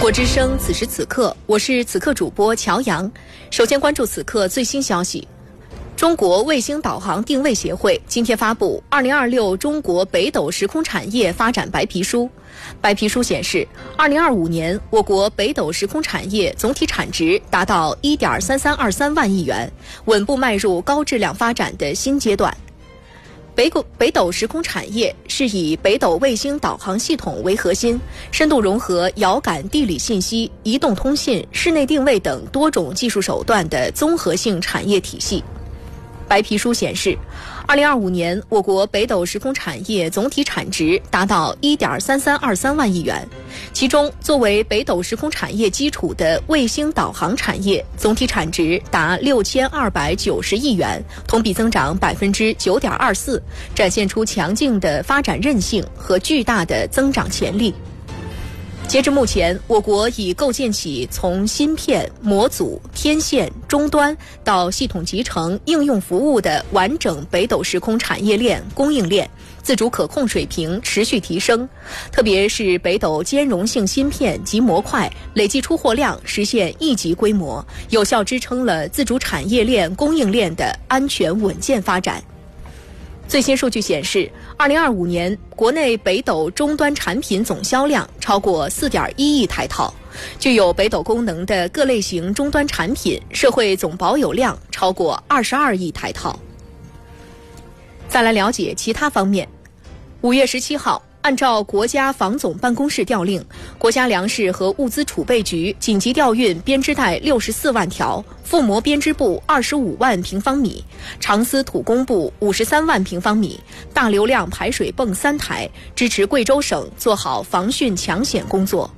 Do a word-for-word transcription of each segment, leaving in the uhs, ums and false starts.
国之声，此时此刻，我是此刻主播乔阳。首先关注此刻最新消息。中国卫星导航定位协会今天发布《二零二六中国北斗时空产业发展白皮书》。白皮书显示，二零二五年我国北斗时空产业总体产值达到 一点三三二三万亿元，稳步迈入高质量发展的新阶段。北斗北斗时空产业是以北斗卫星导航系统为核心，深度融合遥感地理信息、移动通信、室内定位等多种技术手段的综合性产业体系。白皮书显示，二零二五年我国北斗时空产业总体产值达到 一点三三二三万亿元，其中作为北斗时空产业基础的卫星导航产业总体产值达六千二百九十亿元，同比增长 百分之九点二四， 展现出强劲的发展韧性和巨大的增长潜力。截至目前，我国已构建起从芯片、模组、天线、终端到系统集成、应用服务的完整北斗时空产业链供应链，自主可控水平持续提升。特别是北斗兼容性芯片及模块累计出货量实现亿级规模，有效支撑了自主产业链供应链的安全稳健发展。最新数据显示，二零二五年国内北斗终端产品总销量超过 四点一亿台套，具有北斗功能的各类型终端产品社会总保有量超过二十二亿台套。再来了解其他方面。五月十七号，按照国家防总办公室调令，国家粮食和物资储备局紧急调运编织袋六十四万条，覆膜编织布二十五万平方米，长丝土工布五十三万平方米，大流量排水泵三台，支持贵州省做好防汛抢险工作。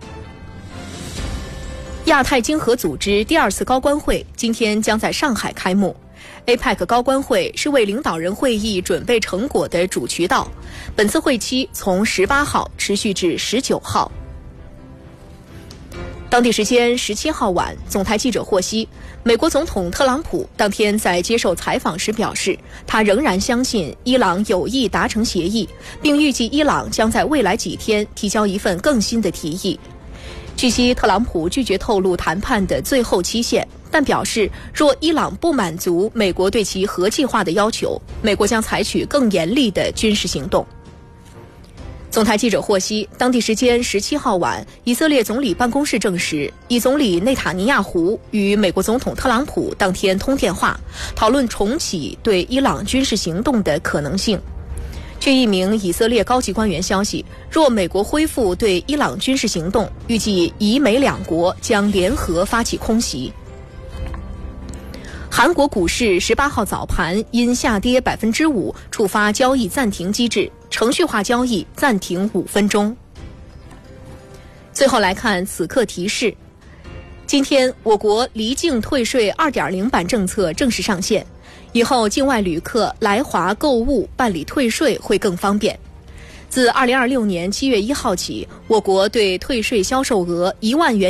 亚太经合组织第二次高官会今天将在上海开幕。A P E C 高官会是为领导人会议准备成果的主渠道，本次会期从十八号持续至十九号。当地时间十七号晚，总台记者获悉，美国总统特朗普当天在接受采访时表示，他仍然相信伊朗有意达成协议，并预计伊朗将在未来几天提交一份更新的提议。据悉，特朗普拒绝透露谈判的最后期限，但表示若伊朗不满足美国对其核计划的要求，美国将采取更严厉的军事行动。总台记者获悉，当地时间十七号晚，以色列总理办公室证实，以总理内塔尼亚胡与美国总统特朗普当天通电话，讨论重启对伊朗军事行动的可能性。据一名以色列高级官员消息，若美国恢复对伊朗军事行动，预计以美两国将联合发起空袭。韩国股市十八号早盘因下跌百分之五，触发交易暂停机制，程序化交易暂停五分钟。最后来看此刻提示，今天我国离境退税 二点零 版政策正式上线，以后境外旅客来华购物办理退税会更方便。自二零二六年七月一号起，我国对退税销售额一万元